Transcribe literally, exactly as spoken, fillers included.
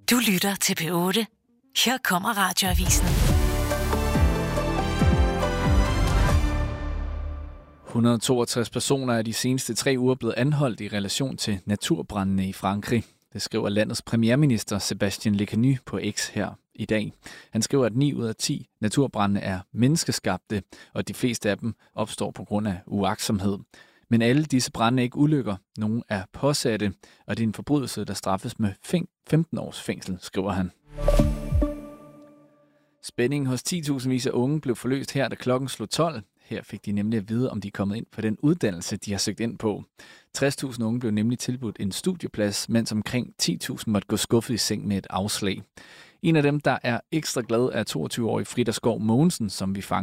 Du lytter til P otte. Her kommer Radioavisen. et hundrede og toogtres personer er de seneste tre uger blevet anholdt i relation til naturbrændene i Frankrig. Det skriver landets premierminister Sébastien Lecornu på X her i dag. Han skriver, at ni ud af ti naturbrande er menneskeskabte, og de fleste af dem opstår på grund af uagtsomhed. Men alle disse brande er ikke ulykker. Nogle er påsatte, og det er en forbrydelse, der straffes med femten års fængsel, skriver han. Spændingen hos ti tusindvis af unge blev forløst her, da klokken slog tolv. Her fik de nemlig at vide, om de er kommet ind på den uddannelse, de har søgt ind på. tres tusind unge blev nemlig tilbudt en studieplads, mens omkring ti tusind måtte gå skuffet i seng med et afslag. En af dem, der er ekstra glad, er toogtyve-årig Frida Skov Mogensen, som vi fangede